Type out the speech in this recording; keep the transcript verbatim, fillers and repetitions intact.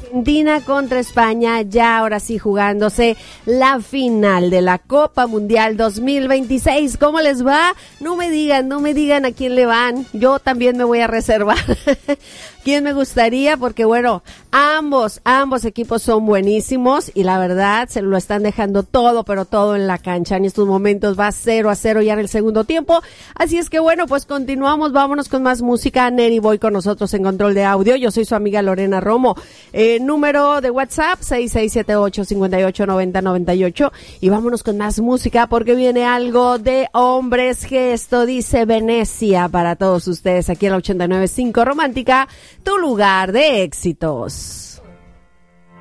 Argentina contra España, ya ahora sí jugándose la final de la Copa Mundial dos mil veintiséis. ¿Cómo les va? No me digan, no me digan a quién le van. Yo también me voy a reservar. ¿Quién me gustaría? Porque bueno, ambos, ambos equipos son buenísimos y la verdad se lo están dejando todo, pero todo en la cancha. En estos momentos va cero a cero ya en el segundo tiempo. Así es que bueno, pues continuamos, vámonos con más música. Neri Boy con nosotros en control de audio. Yo soy su amiga Lorena Romo. Eh, número de WhatsApp seis seis siete ocho, cinco ocho nueve cero nueve ocho y vámonos con más música porque viene algo de Hombres G. Esto dice Venecia para todos ustedes aquí en la ochenta y nueve punto cinco Romántica, tu lugar de éxitos.